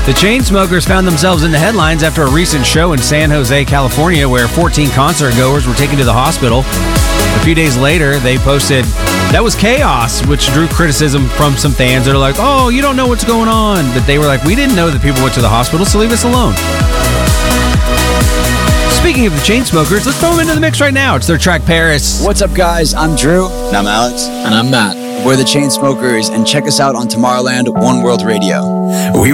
The Chainsmokers found themselves in the headlines after a recent show in San Jose, California, where 14 concert-goers were taken to the hospital. A few days later, they posted, "That was chaos," which drew criticism from some fans that are like, "Oh, you don't know what's going on." But they were like, "We didn't know that people went to the hospital, so leave us alone." Speaking of the Chainsmokers, let's throw them into the mix right now. It's their track, Paris. What's up, guys? I'm Drew. And I'm Alex. And I'm Matt. We're the Chainsmokers, and check us out on Tomorrowland One World Radio. We